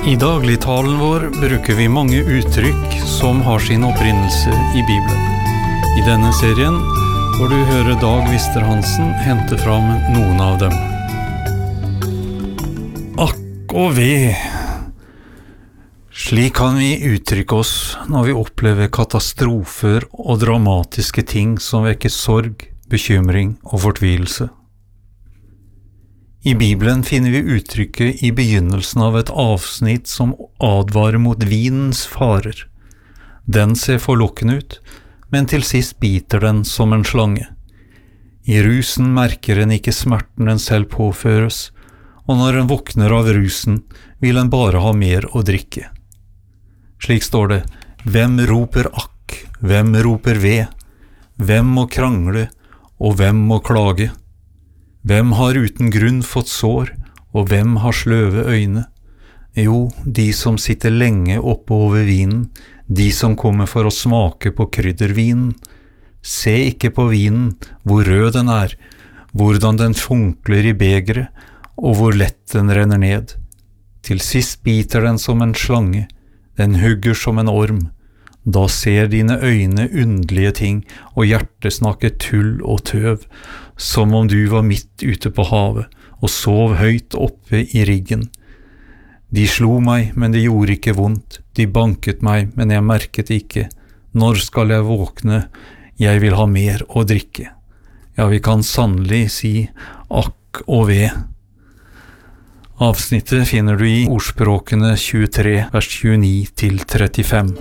I dagligtalen vår bruker vi mange uttrykk som har sin opprinnelse i Bibelen. I denne serien får du høre Dag Wister-Hansen hente fram noen av dem. Akk og ve! Slik kan vi uttrykke oss når vi opplever katastrofer og dramatiske ting som vekker sorg, bekymring og fortvilelse. I Bibelen finner vi uttrykket i begynnelsen av et avsnitt som advarer mot vinens farer. Den ser forlokkende ut, men til sist biter den som en slange. I rusen merker en ikke smerten den selv påføres, og når en våkner av rusen, vil en bare ha mer å drikke. Slik står det, hvem roper akk, hvem roper ve, hvem må krangle, og hvem må klage? Hvem har uten grunn fått sår, og hvem har sløve øyne? Jo, de som sitter lenge oppe over vinen, de som kommer for å smake på kryddervinen. Se ikke på vinen, hvor rød den er, hvordan den funkler i begeret, og hvor lett den renner ned. Til sist biter den som en slange, den hugger som en orm. Da ser dine øyne underlige ting, og hjertet snakker tull og tøv, som om du var midt ute på havet, og sov høyt oppe i riggen. De slo meg, men det gjorde ikke vondt. De banket meg, men jeg merket ikke. Når skal jeg våkne? Jeg vil ha mer å drikke. Ja, vi kan sannelig si akk og ve. Avsnittet finner du i Ordspråkene 23, vers 29-35.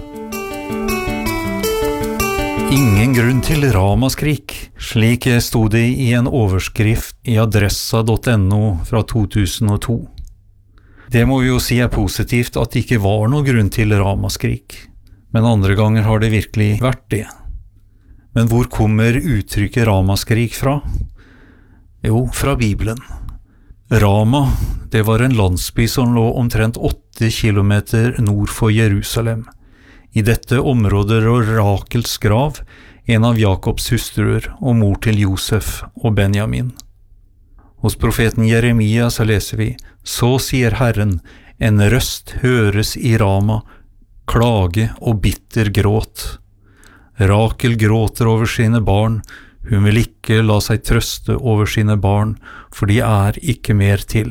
Ingen grunn til ramaskrik, slik stod det i en overskrift i adressa.no fra 2002. Det må vi jo si positivt at det ikke var noe grunn til ramaskrik, men andre ganger har det virkelig vært det. Men hvor kommer uttrykket ramaskrik fra? Jo, fra Bibelen. Rama, det var en landsby som lå omtrent 8 kilometer nord for Jerusalem. I dette området lå Rakels grav, en av Jakobs hustruer og mor til Josef og Benjamin. Hos profeten Jeremia så leser vi, så sier Herren, en røst høres i Rama, klage og bitter gråt. Rakel gråter over sine barn, hun vil ikke la seg trøste over sine barn, for de er ikke mer til.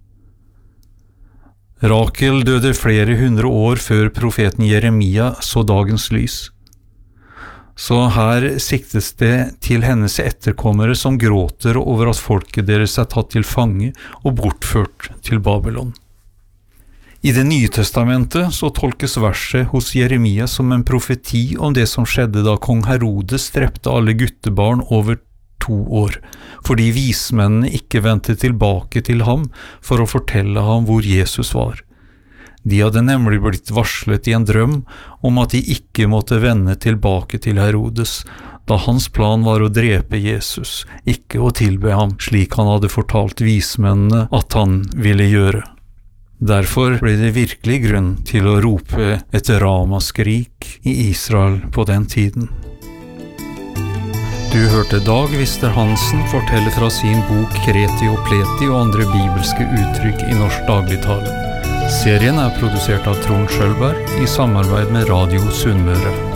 Rakel døde flere hundre år før profeten Jeremia så dagens lys. Så her siktes det til hennes etterkommere som gråter over at folket deres er tatt til fange og bortført til Babylon. I Det nye testamentet så tolkes verset hos Jeremia som en profeti om det som skjedde da kong Herodes drepte alle guttebarn over 2 år, fordi vismennene ikke vendte tilbake til ham for å fortelle ham hvor Jesus var. De hadde nemlig blitt varslet i en drøm om at de ikke måtte vende tilbake til Herodes, da hans plan var å drepe Jesus, ikke å tilbe ham slik han hadde fortalt vismennene at han ville gjøre. Derfor ble det virkelig grunn til å rope et ramaskrik i Israel på den tiden. Du hørte Dag Wister-Hansen fortelle fra sin bok Kreti og Pleti og andre bibelske uttrykk i norsk dagligtale. Serien er produsert av Trond Schølberg i samarbeid med Radio Sunnmøre.